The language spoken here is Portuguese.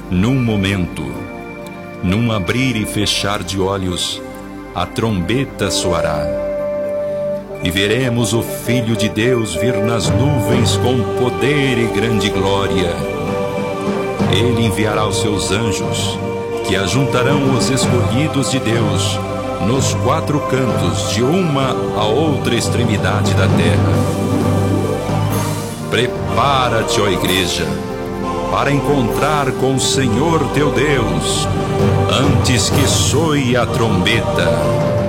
Num momento, num abrir e fechar de olhos, a trombeta soará. E veremos o Filho de Deus vir nas nuvens com poder e grande glória. Ele enviará os seus anjos, que ajuntarão os escolhidos de Deus nos 4 cantos, de uma a outra extremidade da terra. Prepara-te, ó Igreja, para encontrar com o Senhor teu Deus, antes que soe a trombeta.